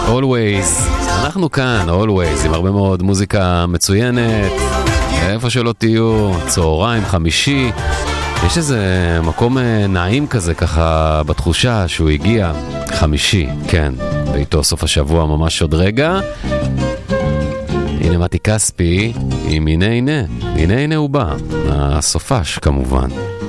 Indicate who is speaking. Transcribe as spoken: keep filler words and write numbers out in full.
Speaker 1: Always. אנחנו כאן, Always, עם הרבה מאוד מוזיקה מצוינת. איפה שלא תהיו, צהריים, חמישי. יש איזה מקום נעים כזה ככה בתחושה שהוא הגיע. חמישי, כן. ואיתו סוף השבוע ממש עוד רגע. הנה מתי כספי, עם הנה הנה. הנה הנה הוא בא. הסופש כמובן.